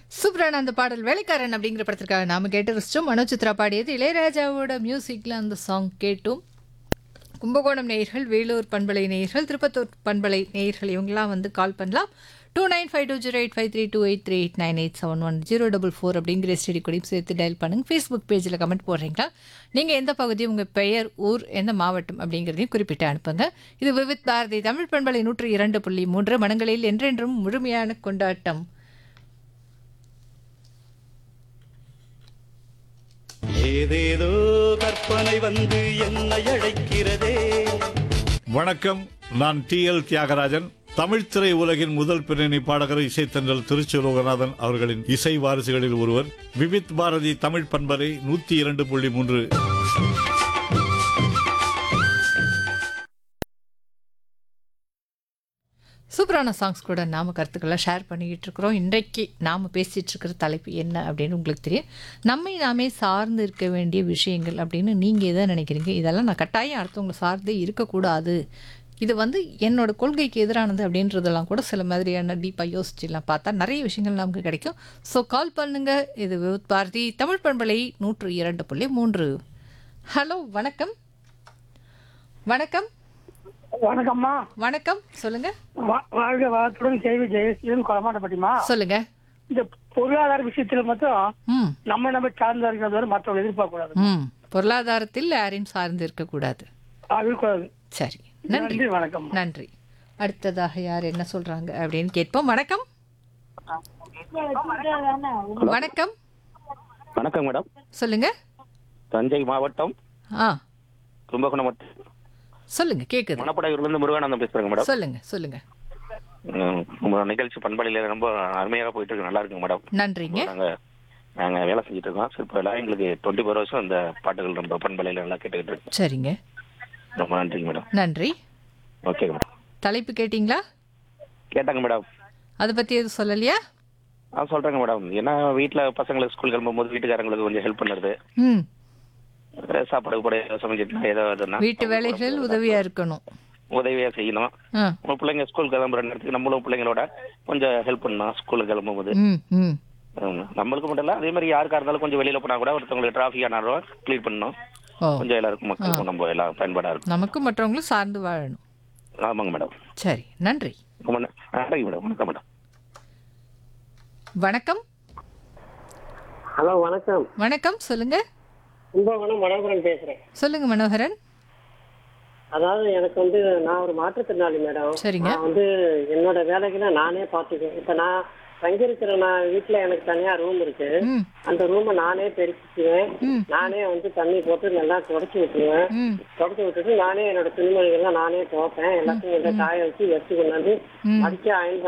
சூப்பரான அந்த பாடல் வேலைக்காரன் அப்படிங்கிற படத்திற்காக நாம கேட்டு ரசிச்சோம். மனோ சித்ரா பாடியது. இளையராஜாவோட மியூசிக்ல அந்த சாங் கேட்டோம். கும்பகோணம் நேயர்கள், வேலூர் பண்பலை நேயர்கள், திருப்பத்தூர் பண்பலை நேயர்கள் இவங்கெல்லாம் வந்து கால் பண்ணலாம். 295208532898711044 அப்படிங்கிற ஸ்டடி கொடியும் சேர்த்து டயல் பண்ணுங்க. ஃபேஸ்புக் பேஜில் கமெண்ட் போடுறீங்களா? நீங்கள் எந்த பகுதி, உங்கள் பெயர், ஊர், எந்த மாவட்டம் அப்படிங்கிறதையும் குறிப்பிட்டு அனுப்புங்க. இது விவித் பாரதி தமிழ் பண்பலை 102.3 மனங்களில் என்றென்றும் முழுமையான கொண்டாட்டம். ஏதேதோ கற்பனை வந்து என்னை அழைக்கிறதே. வணக்கம், நான் TL தியாகராஜன். தமிழ் திரை உலகின் முதல் பின்னணி பாடகர் இசைத்தன்றல் திருச்சி லோகநாதன் அவர்களின் இசை வாரிசுகளில் ஒருவர். விவித் பாரதி தமிழ் பண்பலை 102.3. சூப்பரான சாங்ஸ் கூட நாம் கருத்துக்களை ஷேர் பண்ணிக்கிட்டு இருக்கிறோம். இன்றைக்கு நாம் பேசிகிட்டு இருக்கிற தலைப்பு என்ன அப்படின்னு உங்களுக்கு தெரியும். நம்மை நாமே சார்ந்து இருக்க வேண்டிய விஷயங்கள் அப்படின்னு நீங்கள் எதை நினைக்கிறீங்க? இதெல்லாம் நான் கட்டாயம் அடுத்தவங்களை சார்ந்தே இருக்கக்கூடாது, இது வந்து என்னோட கொள்கைக்கு எதிரானது அப்படின்றதெல்லாம் கூட சில மாதிரியான டீப்பாக யோசிச்சுலாம் பார்த்தா நிறைய விஷயங்கள் நமக்கு கிடைக்கும். ஸோ கால் பண்ணுங்கள். இது விவித் பாரதி தமிழ் பண்பலை 102.3. ஹலோ, வணக்கம். வணக்கம். வணக்கம்மா. வணக்கம், சொல்லுங்க. வாழ்க வளத்துடன் கேள்வி ஜெயசீலன் கொலமாட்டப்பட்டிமா. சொல்லுங்க. இந்த பொருளாதார விஷயத்துல மட்டும் ம் நம்ம சார்ந்தா இருக்கிறத மற்றவங்க எதிர்பார்க்க கூடாது. பொருளாதாரத்தில் யாரையும் சார்ந்து இருக்கக்கூடாது. இருக்கக்கூடாது. சரி, நன்றி. வணக்கம். நன்றி. அடுத்ததாக யார் என்ன சொல்றாங்க அப்படின்னு கேட்போம். வணக்கம். வணக்கம். வணக்கம் மேடம். சொல்லுங்க. தஞ்சை மாவட்டம் ஆ கும்பகோணம் வட்டம் சொல்லுங்க, கேக்குது. மணப்படையூர்லேருந்து முருகானந்தம் பேசுறேங்க மேடம். சொல்லுங்க சொல்லுங்க. உங்க நிகழ்ச்சி பண்பலையில ரொம்ப அருமையாக போயிட்டு இருக்கு, நல்லா இருக்குங்க மேடம். நன்றிங்க. நாங்க வேலை செஞ்சுட்டு இருக்கோம். சிற்பம் எங்களுக்கு 24 வருஷம் இந்த பாட்டுகள் ரொம்ப பண்பலையில நல்லா கேட்டுக்கிட்டு இருக்கோம். சரிங்க, ரொம்ப நன்றிங்க மேடம். நன்றி. Okay madam. தலைப்பு கேட்டீங்களா? கேட்டாங்க மேடம். அதை பத்தி எதுவும் சொல்லலையா? சொல்றேங்க மேடம். ஏன்னா வீட்டுல பசங்களுக்கு ஸ்கூல் கிளம்பும்போது வீட்டுக்காரங்களுக்கு கொஞ்சம் ஹெல்ப் பண்ணுறது, ம் சாப்பாடு கூட சமைச்சிட்டு ஏதோ வீட்டு வேலைகள் உதவியா இருக்கணும், உதவியா செய்யணும். நம்ம பிள்ளைங்க ஸ்கூல் கிளம்புற நேரத்துக்கு நம்மளும் பிள்ளைங்களோட கொஞ்சம் ஹெல்ப் பண்ணணும் ஸ்கூலுக்கு கிளம்பும்போது. நம்மளுக்கு மட்டும் இல்ல, அதே மாதிரி யாருக்கா இருந்தாலும் கொஞ்சம் வெளியில போனா கூட ஒருத்தவங்களுக்கு டிராஃபிக் ஆனாலும் கிளியர் பண்ணணும். கொஞ்சம் எல்லாருக்கும் மக்களுக்கும் நம்ம எல்லாம் பயன்பாடா இருக்கும். நமக்கும் மற்றவங்களும் சார்ந்து வாழணும். ஆமாங்க மேடம். சரி, நன்றி. நன்றி மேடம். வணக்கம் மேடம். வணக்கம். ஹலோ, வணக்கம். வணக்கம், சொல்லுங்க. கும்பகோணம் மனோகரன் பேசுறேன். சொல்லுங்க மனோகரன். அதாவது எனக்கு நான் ஒரு மாற்றுத்திறனாளி மேடம். சரிங்க. நான் என்னோட வேலைகளை நானே பார்த்துக்குவேன். இப்ப நான் தங்கியிருக்கிற வீட்டுல எனக்கு தனியா ரூம் இருக்கு. அந்த ரூமை நானே பெருக்கிக்குவேன். நானே தண்ணி போட்டு நல்லா தொடச்சி விட்டுருவேன். தொடச்சி விட்டுட்டு நானே என்னோட துணிமணிகள்லாம் நானே துவைப்பேன். எல்லாத்தையும் காய வச்சு கொண்டாந்து அடிச்சு அயன்